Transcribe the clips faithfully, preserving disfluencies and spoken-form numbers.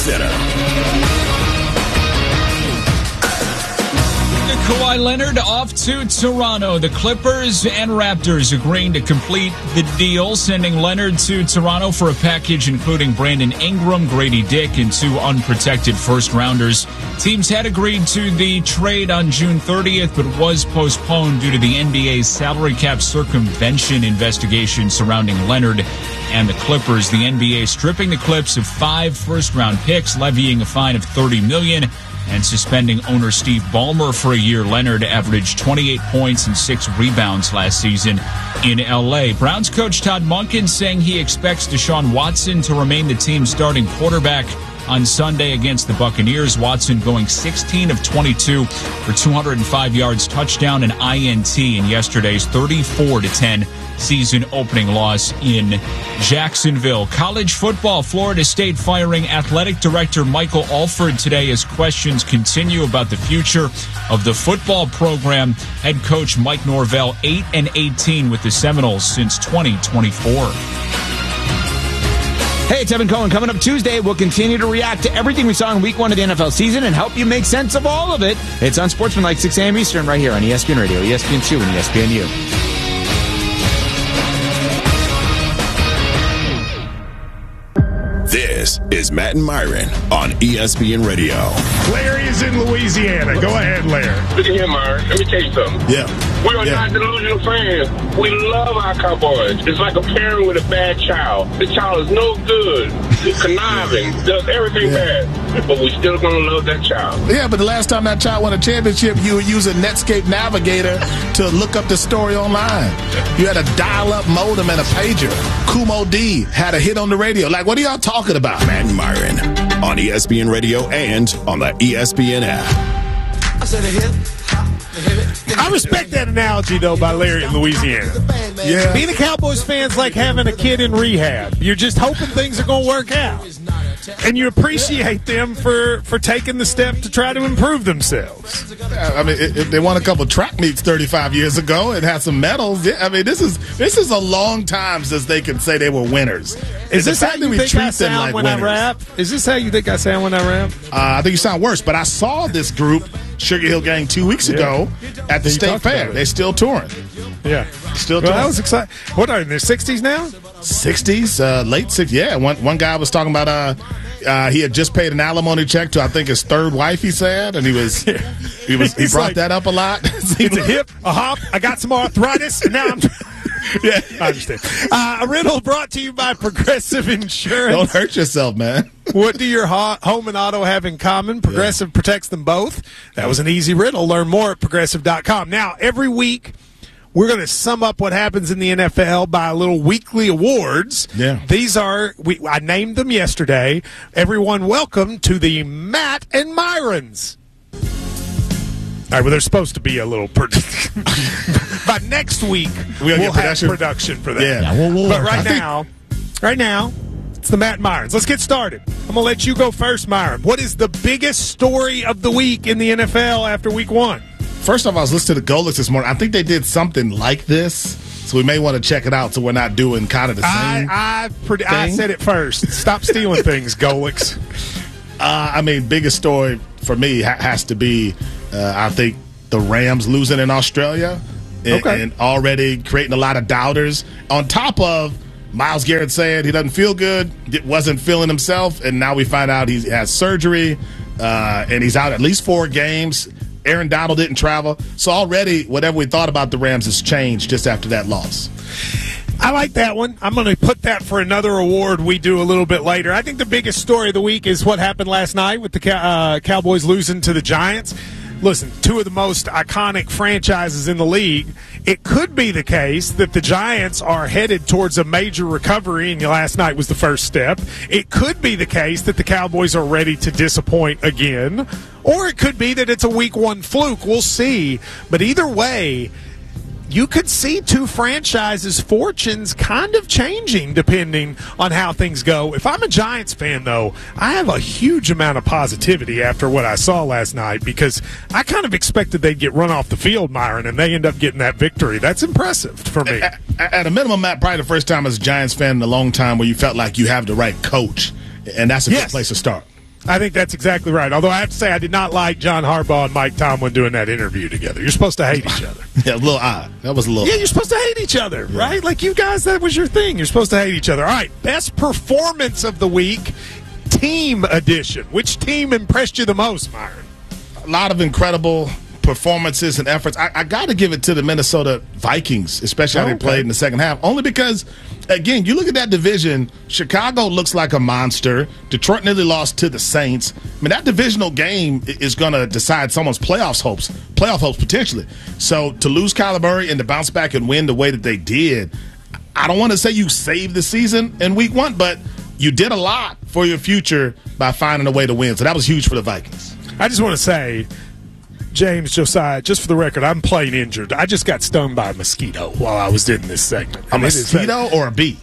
Center. Kawhi Leonard off to Toronto. The Clippers and Raptors agreeing to complete the deal, sending Leonard to Toronto for a package including Brandon Ingram, Grady Dick, and two unprotected first-rounders. Teams had agreed to the trade on June thirtieth, but was postponed due to the N B A's salary cap circumvention investigation surrounding Leonard and the Clippers. The N B A stripping the Clips of five first-round picks, levying a fine of thirty million dollars, and suspending owner Steve Ballmer for a year. Leonard averaged twenty-eight points and six rebounds last season in L A. Browns coach Todd Monken saying he expects Deshaun Watson to remain the team's starting quarterback on Sunday against the Buccaneers. Watson going sixteen of twenty-two for two hundred five yards, touchdown, and I N T in yesterday's thirty-four to ten season opening loss in Jacksonville. College football, Florida State firing athletic director Michael Alford today as questions continue about the future of the football program. Head coach Mike Norvell, eight and eighteen with the Seminoles since twenty twenty-four. Hey, it's Evan Cohen. Coming up Tuesday, we'll continue to react to everything we saw in week one of the N F L season and help you make sense of all of it. It's on Sportsmanlike, six a.m. Eastern, right here on E S P N Radio, E S P N two, and E S P N U. This is Matt and Myron on E S P N Radio. Larry is in Louisiana. Go ahead, Larry. Look at here, Myron. Let me tell you something. Yeah. We are yeah. not delusional fans. We love our Cowboys. It's like a parent with a bad child. The child is no good. He's conniving. Does everything yeah. bad. But we still going to love that child. Yeah, but the last time that child won a championship, you were using Netscape Navigator to look up the story online. You had a dial-up modem and a pager. Kumo D had a hit on the radio. Like, what are y'all talking about? Matt and Myron on E S P N Radio and on the E S P N app. I said a hip. I respect that analogy, though, by Larry in Louisiana. Yeah. Being a Cowboys fan's like having a kid in rehab. You're just hoping things are going to work out. And you appreciate them for, for taking the step to try to improve themselves. I mean, if they won a couple track meets thirty-five years ago and had some medals, I mean, this is this is a long time since they can say they were winners. Is this how you think I sound like when winners. I rap? Is this how you think I sound when I rap? Uh, I think you sound worse, but I saw this group, Sugar Hill Gang, two weeks yeah. ago at the you State Fair. They're still touring. Yeah. Still well, touring. That was exciting. What are they, in their sixties now? sixties, uh, late sixties. Yeah, one one guy was talking about uh, uh, he had just paid an alimony check to I think his third wife. He said, and he was he was he brought like, that up a lot. It's a hip, a hop. I got some arthritis, and now I'm. Yeah, I understand. Uh, a riddle brought to you by Progressive Insurance. Don't hurt yourself, man. What do your ho- home and auto have in common? Progressive yeah. protects them both. That was an easy riddle. Learn more at progressive dot com. Now, every week, we're going to sum up what happens in the N F L by a little weekly awards. Yeah. These are, we, I named them yesterday. Everyone, welcome to the Matt and Myrons. All right, well, there's supposed to be a little. Pro- By next week, we'll, we'll have production. production for that. Yeah. yeah we'll, we'll but right I now, think- right now, it's the Matt and Myrons. Let's get started. I'm going to let you go first, Myron. What is the biggest story of the week in the N F L after week one? First off, I was listening to the Golix this morning. I think they did something like this, so we may want to check it out so we're not doing kind of the same I, I, pre- I said it first. Stop stealing things, Golix. Uh, I mean, biggest story for me ha- has to be, uh, I think, the Rams losing in Australia and, okay. and already creating a lot of doubters. On top of Myles Garrett saying he doesn't feel good, wasn't feeling himself, and now we find out he has surgery, uh, and he's out at least four games. Aaron Donald didn't travel. So already, whatever we thought about the Rams has changed just after that loss. I like that one. I'm going to put that for another award we do a little bit later. I think the biggest story of the week is what happened last night with the uh, Cowboys losing to the Giants. Listen, two of the most iconic franchises in the league. It could be the case that the Giants are headed towards a major recovery, and last night was the first step. It could be the case that the Cowboys are ready to disappoint again, or it could be that it's a week one fluke. We'll see. But either way, you could see two franchises' fortunes kind of changing depending on how things go. If I'm a Giants fan, though, I have a huge amount of positivity after what I saw last night because I kind of expected they'd get run off the field, Myron, and they end up getting that victory. That's impressive for me. At, at a minimum, Matt, probably the first time as a Giants fan in a long time where you felt like you have the right coach, and that's a yes. good place to start. I think that's exactly right. Although I have to say I did not like John Harbaugh and Mike Tomlin doing that interview together. You're supposed to hate each other. Yeah, a little odd. That was a little Yeah, odd. you're supposed to hate each other, yeah. right? Like you guys, that was your thing. You're supposed to hate each other. All right, best performance of the week, team edition. Which team impressed you the most, Myron? A lot of incredible performances and efforts. I, I got to give it to the Minnesota Vikings, especially how okay. they played in the second half. Only because, again, you look at that division, Chicago looks like a monster. Detroit nearly lost to the Saints. I mean, that divisional game is going to decide someone's playoffs hopes, playoff hopes potentially. So to lose Kyler Murray and to bounce back and win the way that they did, I don't want to say you saved the season in week one, but you did a lot for your future by finding a way to win. So that was huge for the Vikings. I just want to say, James, Josiah, just for the record, I'm playing injured. I just got stung by a mosquito while I was doing this segment. A mosquito or a bee?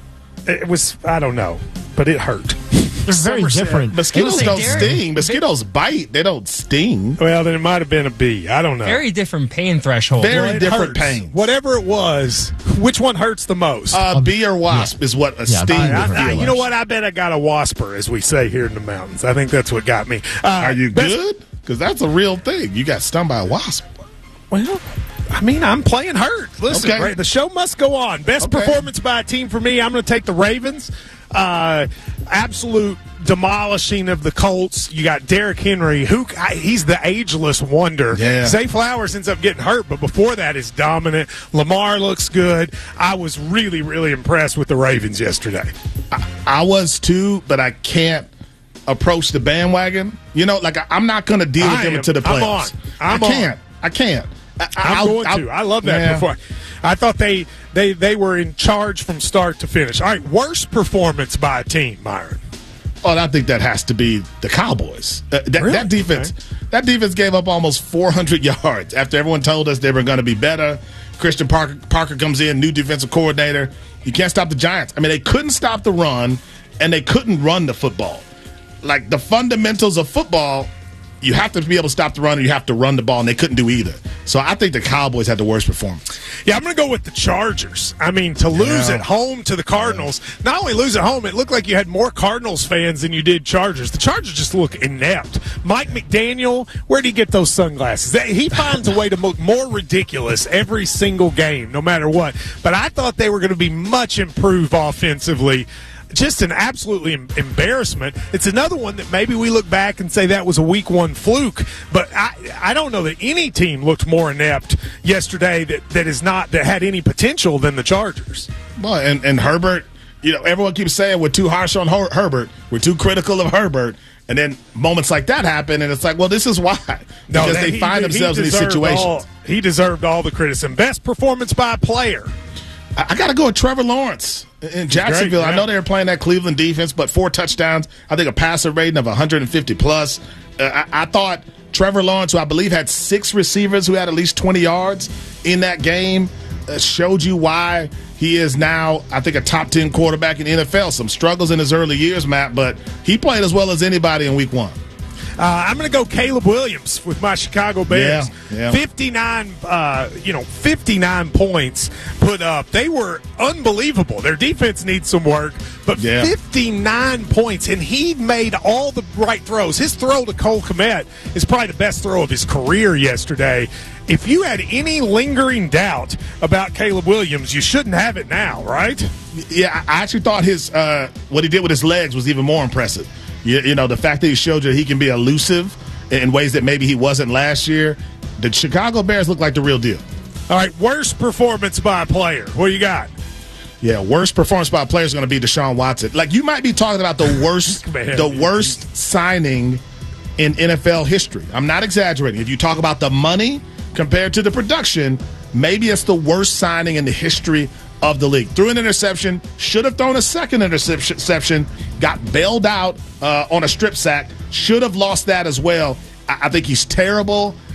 It was, I don't know, but it hurt. It's very different. Mosquitoes don't sting. Mosquitoes bite. They don't sting. Well, then it might have been a bee. I don't know. Very different pain threshold. Very well, different hurts. pain. Whatever it was, which one hurts the most? Uh, bee or wasp yeah. is what a Yeah, sting I, would I, feel you know like. what? I bet I got a wasper, as we say here in the mountains. I think that's what got me. Uh, Are you best- good? Because that's a real thing. You got stung by a wasp. Well, I mean, I'm playing hurt. Listen, Okay. right, the show must go on. Best Okay. performance by a team for me, I'm going to take the Ravens. Uh, absolute demolishing of the Colts. You got Derrick Henry, who I, he's the ageless wonder. Yeah. Zay Flowers ends up getting hurt, but before that is dominant. Lamar looks good. I was really, really impressed with the Ravens yesterday. I, I was too, but I can't approach the bandwagon. You know, like I, I'm not going to deal with I them am- into the I'm playoffs. on. I'm I on. can't. I can't. I, I'm I'll- going I'll- to. I love that Yeah. before. I thought they, they they were in charge from start to finish. All right, worst performance by a team, Myron. Oh, I think that has to be the Cowboys. Uh, that, Really? that defense, Okay. that defense gave up almost four hundred yards after everyone told us they were going to be better. Christian Parker, Parker comes in, new defensive coordinator. You can't stop the Giants. I mean, they couldn't stop the run, and they couldn't run the football. Like the fundamentals of football, you have to be able to stop the run, and you have to run the ball, and they couldn't do either. So I think the Cowboys had the worst performance. Yeah, I'm going to go with the Chargers. I mean, to lose Yeah. at home to the Cardinals, not only lose at home, it looked like you had more Cardinals fans than you did Chargers. The Chargers just look inept. Mike McDaniel, where did he get those sunglasses? That- He finds a way to look more ridiculous every single game, no matter what. But I thought they were going to be much improved offensively. Just an absolutely em- embarrassment. It's another one that maybe we look back and say that was a week one fluke, but I I don't know that any team looked more inept yesterday that, that is not that had any potential than the Chargers. Well, and, and Herbert, you know, everyone keeps saying we're too harsh on Her- Herbert. We're too critical of Herbert. And then moments like that happen, and it's like, well, this is why. No, Because that- they he- find he themselves in these deserved situations. all- he deserved all the criticism. Best performance by a player. I, I got to go with Trevor Lawrence in Jacksonville. great, yeah. I know they were playing that Cleveland defense, but four touchdowns. I think a passer rating of one hundred fifty plus. Uh, I, I thought Trevor Lawrence, who I believe had six receivers who had at least twenty yards in that game, uh, showed you why he is now, I think, a top ten quarterback in the N F L. Some struggles in his early years, Matt, but he played as well as anybody in week one. Uh, I'm going to go Caleb Williams with my Chicago Bears. Yeah, yeah. fifty-nine, uh, you know, fifty-nine points put up. They were unbelievable. Their defense needs some work, but Yeah. fifty-nine points, and he made all the right throws. His throw to Cole Kmet is probably the best throw of his career yesterday. If you had any lingering doubt about Caleb Williams, you shouldn't have it now, right? Yeah, I actually thought his uh, what he did with his legs was even more impressive. You, you know, the fact that he showed you that he can be elusive in ways that maybe he wasn't last year. The Chicago Bears look like the real deal. All right, worst performance by a player. What do you got? Yeah, worst performance by a player is going to be Deshaun Watson. Like, you might be talking about the worst, Man. the worst signing in N F L history. I'm not exaggerating. If you talk about the money compared to the production, maybe it's the worst signing in the history of the league. Threw an interception, should have thrown a second interception, got bailed out uh, on a strip sack, should have lost that as well. I, I think he's terrible.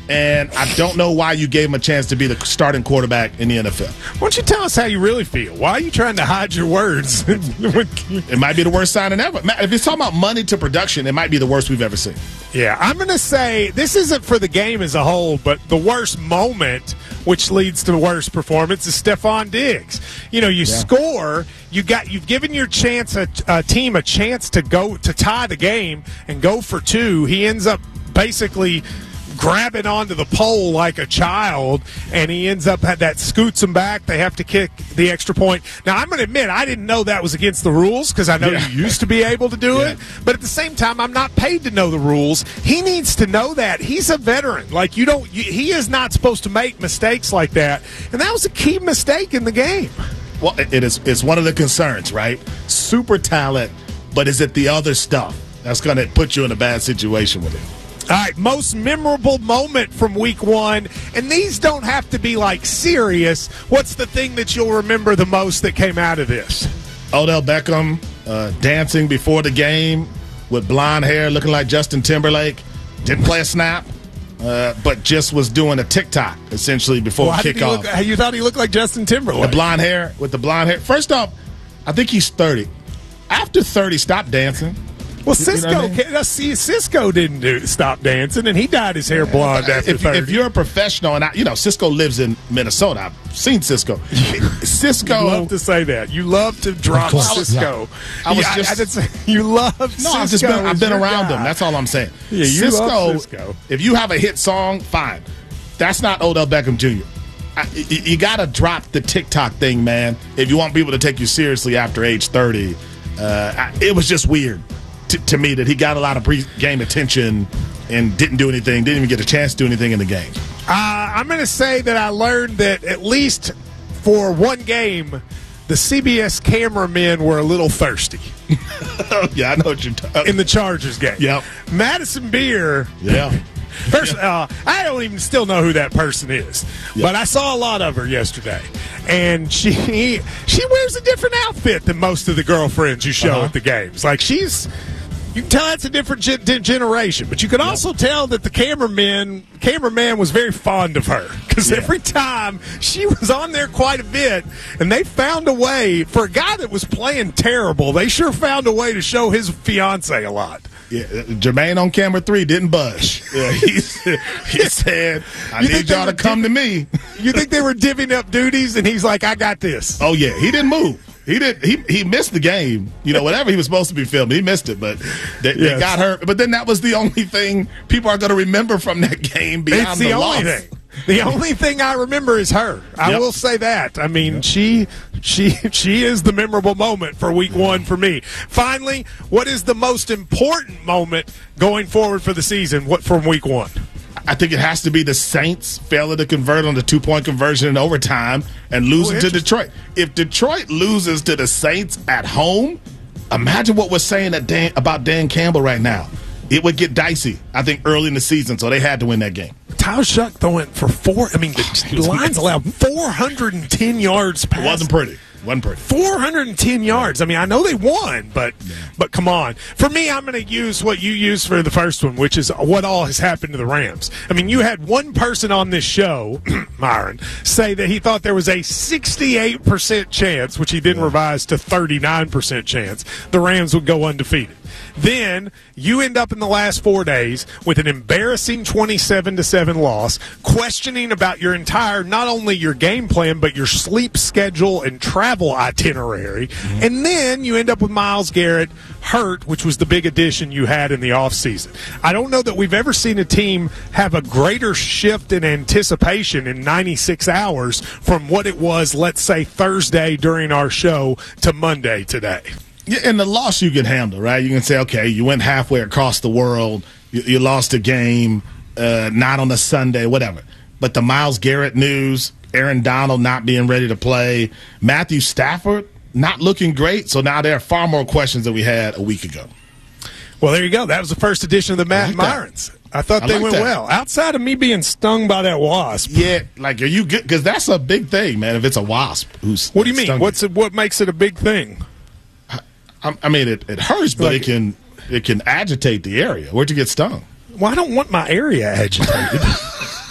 and I don't know why you gave him a chance to be the starting quarterback in the N F L. Why don't you tell us how you really feel? Why are you trying to hide your words? It might be the worst signing ever. If you're talking about money to production, it might be the worst we've ever seen. Yeah, I'm going to say this isn't for the game as a whole, but the worst moment, which leads to the worst performance, is Stephon Diggs. You know, you yeah. score, you got, you've given your chance a, a team a chance to go to tie the game and go for two. He ends up basically grabbing onto the pole like a child, and he ends up that scoots him back. They have to kick the extra point. Now, I'm going to admit I didn't know that was against the rules because I know yeah. you used to be able to do yeah. it. But at the same time, I'm not paid to know the rules. He needs to know that. He's a veteran. Like you don't. You, he is not supposed to make mistakes like that, and that was a key mistake in the game. Well, it is. It's one of the concerns, right? Super talent, but is it the other stuff that's going to put you in a bad situation with him? All right, most memorable moment from week one, and these don't have to be, like, serious. What's the thing that you'll remember the most that came out of this? Odell Beckham uh, dancing before the game with blonde hair looking like Justin Timberlake. Didn't play a snap, uh, but just was doing a TikTok, essentially, before well, kickoff. Look, you thought he looked like Justin Timberlake. The blonde hair, with the blonde hair. First off, I think he's thirty. After thirty, stop dancing. Well, Cisco, you know what I mean? see, Cisco didn't do, stop dancing, and he dyed his hair blonde yeah. after if, thirty. If you're a professional, and I, you know, Cisco lives in Minnesota. I've seen Cisco. Cisco. You love to say that. You love to drop Cisco. Yeah. I was yeah, just. I, I say, you love no, Cisco. I've just been, I've been around guy. him. That's all I'm saying. Yeah, you Cisco, love Cisco. If you have a hit song, fine. That's not Odell Beckham Junior I, you you got to drop the TikTok thing, man, if you want people to take you seriously after age thirty. Uh, I, it was just weird. To, to me, that he got a lot of pre-game attention and didn't do anything, didn't even get a chance to do anything in the game. Uh, I'm going to say that I learned that at least for one game, the C B S cameramen were a little thirsty. Yeah, I know what you're talking about. In the Chargers game. Yep. Madison Beer. Yeah. First, uh, I don't even still know who that person is, yep. but I saw a lot of her yesterday, and she she wears a different outfit than most of the girlfriends you show uh-huh. at the games. Like she's, you can tell it's a different ge- generation, but you can yep. also tell that the cameraman cameraman was very fond of her because yeah. every time she was on there quite a bit, and they found a way for a guy that was playing terrible. They sure found a way to show his fiance a lot. Yeah, Jermaine on camera three didn't budge. Yeah, he, he said, I you need y'all to come div- to me. You think they were divvying up duties, and he's like, I got this. Oh, yeah. He didn't move. He did. He he missed the game. You know, whatever he was supposed to be filming, he missed it. But they, yes. they got hurt. But then that was the only thing people are going to remember from that game beyond it's the, the only loss. thing. The only thing I remember is her. I yep. will say that. I mean, yep. she she she is the memorable moment for week one for me. Finally, what is the most important moment going forward for the season? What from week one? I think it has to be the Saints failing to convert on the two-point conversion in overtime and losing to Detroit. If Detroit loses to the Saints at home, imagine what we're saying at Dan, about Dan Campbell right now. It would get dicey, I think, early in the season, so they had to win that game. Tyler Shuck throwing for four. I mean, the Lions allowed four hundred ten yards passing. It wasn't pretty. Wasn't pretty. four hundred ten yards. I mean, I know they won, but yeah. but come on. For me, I'm going to use what you used for the first one, which is what all has happened to the Rams. I mean, you had one person on this show, Myron, say that he thought there was a sixty-eight percent chance, which he then yeah. revised to thirty-nine percent chance, the Rams would go undefeated. Then you end up in the last four days with an embarrassing twenty-seven to seven loss, questioning about your entire, not only your game plan, but your sleep schedule and travel itinerary. Mm-hmm. And then you end up with Myles Garrett hurt, which was the big addition you had in the offseason. I don't know that we've ever seen a team have a greater shift in anticipation in ninety-six hours from what it was, let's say, Thursday during our show to Monday today. Yeah, and the loss you can handle, right? You can say, okay, you went halfway across the world, you, you lost a game, uh, not on a Sunday, whatever. But the Myles Garrett news, Aaron Donald not being ready to play, Matthew Stafford not looking great, so now there are far more questions than we had a week ago. Well, there you go. That was the first edition of the Matt like Myrons. I thought I they like went that. well. Outside of me being stung by that wasp. Yeah, like, are you good? Because that's a big thing, man, if it's a wasp who's What do you mean? stung What's it, what makes it a big thing? I mean, it, it hurts, but like, it can it can agitate the area. Where'd you get stung? Well, I don't want my area agitated.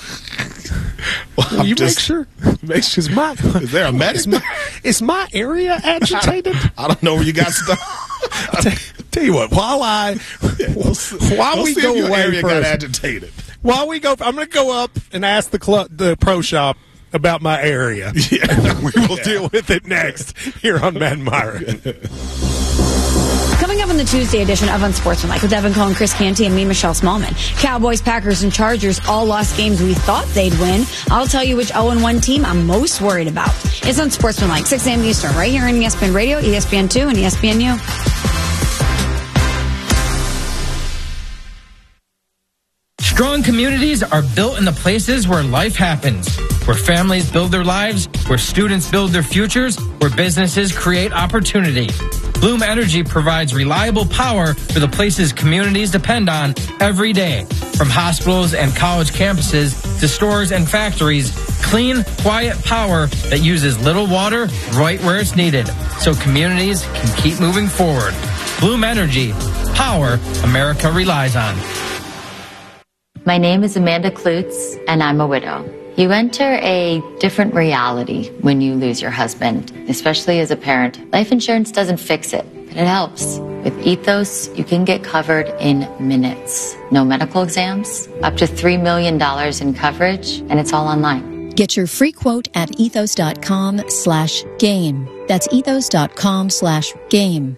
Well, you just, make sure. Make sure. Is, my, is there a medic? Is my, is my area agitated? I don't know where you got stuff. tell, tell you what, while I, we'll, while we'll we see go if your away area first, got agitated. While we go, I'm going to go up and ask the club, the pro shop about my area. Yeah. We will yeah. deal with it next here on Matt and Myron. Coming up on the Tuesday edition of Unsportsmanlike with Evan Cohen, Chris Canty, and me, Michelle Smallman. Cowboys, Packers, and Chargers all lost games we thought they'd win. I'll tell you which oh and one team I'm most worried about. It's Unsportsmanlike, six a.m. Eastern, right here on E S P N Radio, E S P N two, and E S P N U. Strong communities are built in the places where life happens, where families build their lives, where students build their futures, where businesses create opportunity. Bloom Energy provides reliable power for the places communities depend on every day. From hospitals and college campuses to stores and factories, clean, quiet power that uses little water right where it's needed, so communities can keep moving forward. Bloom Energy, power America relies on. My name is Amanda Klutz, and I'm a widow. You enter a different reality when you lose your husband, especially as a parent. Life insurance doesn't fix it, but it helps. With Ethos, you can get covered in minutes. No medical exams, up to three million dollars in coverage, and it's all online. Get your free quote at ethos.com slash game. That's ethos.com slash game.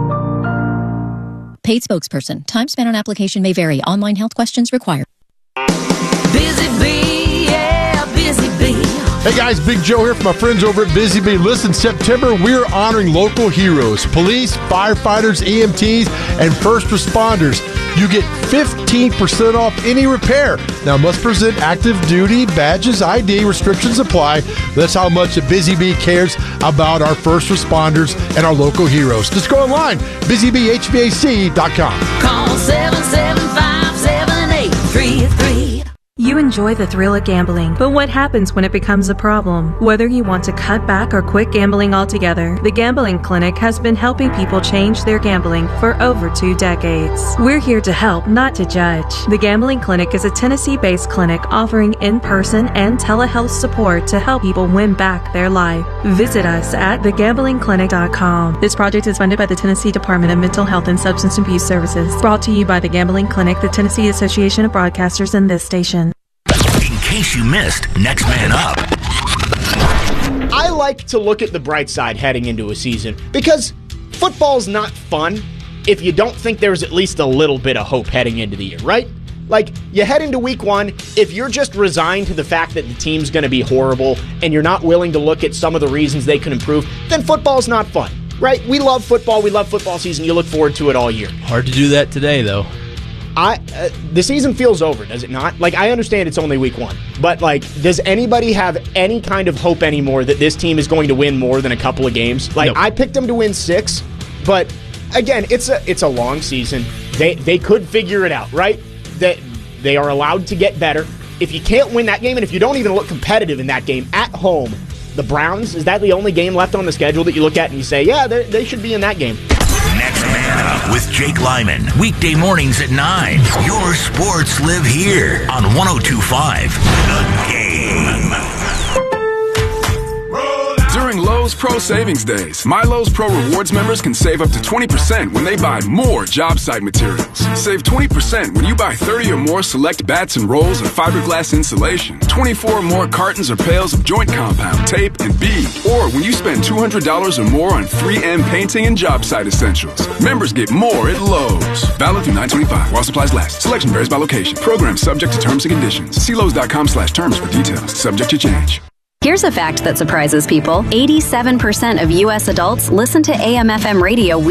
Paid spokesperson. Time spent on application may vary. Online health questions required. Busy Bee, yeah, Busy Bee. Hey guys, Big Joe here from my friends over at Busy Bee. Listen, September, we're honoring local heroes, police, firefighters, E M Ts, and first responders. You get fifteen percent off any repair. Now, must present active duty badges, I D, restrictions apply. That's how much Busy Bee cares about our first responders and our local heroes. Just go online, busy bee h v a c dot com. Call seven seven five, seven eight three three. You enjoy the thrill of gambling, but what happens when it becomes a problem? Whether you want to cut back or quit gambling altogether, the Gambling Clinic has been helping people change their gambling for over two decades. We're here to help, not to judge. The Gambling Clinic is a Tennessee-based clinic offering in-person and telehealth support to help people win back their life. Visit us at the gambling clinic dot com. This project is funded by the Tennessee Department of Mental Health and Substance Abuse Services. Brought to you by the Gambling Clinic, the Tennessee Association of Broadcasters, and this station. In case you missed Next Man Up. I like to look at the bright side heading into a season because football's not fun if you don't think there's at least a little bit of hope heading into the year, right? Like, you head into week one, if you're just resigned to the fact that the team's going to be horrible and you're not willing to look at some of the reasons they can improve, then football's not fun, right? We love football. We love football season. You look forward to it all year. Hard to do that today, though. I uh, the season feels over, does it not? Like, I understand it's only week one, but, like, does anybody have any kind of hope anymore that this team is going to win more than a couple of games? Like, nope. I picked them to win six, but, again, it's a it's a long season. They they could figure it out, right? That they are allowed to get better. If you can't win that game, and if you don't even look competitive in that game at home, the Browns, is that the only game left on the schedule that you look at and you say, yeah, they should be in that game? Next Man Up with Jake Lyman. Weekday mornings at nine. Your sports live here on one oh two point five The Game. During Lowe's Pro Savings Days, My Lowe's Pro Rewards members can save up to twenty percent when they buy more job site materials. Save twenty percent when you buy thirty or more select bats and rolls of fiberglass insulation, twenty-four or more cartons or pails of joint compound, tape, and bead, or when you spend two hundred dollars or more on three M painting and job site essentials. Members get more at Lowe's. Valid through nine twenty-five while supplies last. Selection varies by location. Program subject to terms and conditions. See Lowe's.com slash terms for details. Subject to change. Here's a fact that surprises people. eighty-seven percent of U S adults listen to A M F M radio